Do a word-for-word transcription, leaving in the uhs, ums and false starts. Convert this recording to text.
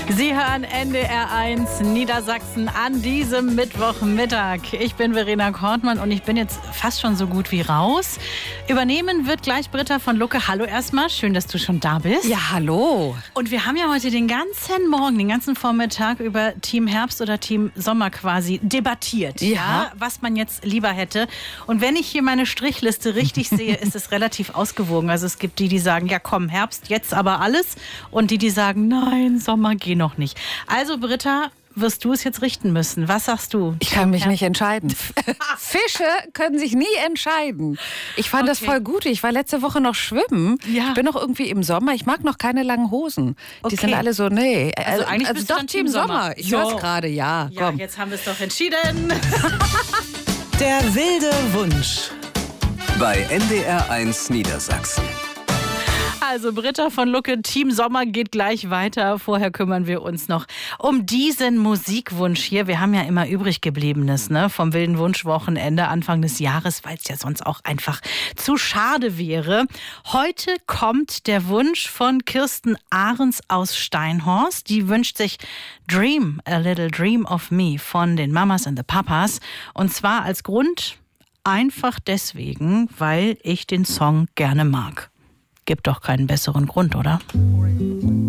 Sie hören N D R eins Niedersachsen an diesem Mittwochmittag. Ich bin Verena Kortmann und ich bin jetzt fast schon so gut wie raus. Übernehmen wird gleich Britta von Lucke. Hallo erstmal, schön, dass du schon da bist. Ja, hallo. Und wir haben ja heute den ganzen Morgen, den ganzen Vormittag über Team Herbst oder Team Sommer quasi debattiert. Ja. Ja, was man jetzt lieber hätte. Und wenn ich hier meine Strichliste richtig sehe, ist es relativ ausgewogen. Also es gibt die, die sagen, ja komm, Herbst, jetzt aber alles. Und die, die sagen, nein, Sommer, geh noch nicht. Also Britta, wirst du es jetzt richten müssen. Was sagst du? Ich kann mich nicht entscheiden. Fische können sich nie entscheiden. Ich fand Okay. das voll gut. Ich war letzte Woche noch schwimmen. Ja. Ich bin noch irgendwie im Sommer. Ich mag noch keine langen Hosen. Okay. Die sind alle so, nee. Also eigentlich also bist du doch dann Team Team Sommer. Sommer. Ich So. höre es gerade, ja. Ja, Komm. jetzt haben wir es doch entschieden. Der wilde Wunsch. Bei N D R eins Niedersachsen. Also Britta von Lucke, Team Sommer geht gleich weiter. Vorher kümmern wir uns noch um diesen Musikwunsch hier. Wir haben ja immer übrig gebliebenes, ne, vom wilden Wunschwochenende Anfang des Jahres, weil es ja sonst auch einfach zu schade wäre. Heute kommt der Wunsch von Kirsten Ahrens aus Steinhorst. Die wünscht sich Dream, a Little Dream of Me von den Mamas and the Papas. Und zwar als Grund einfach deswegen, weil ich den Song gerne mag. Gibt doch keinen besseren Grund, oder?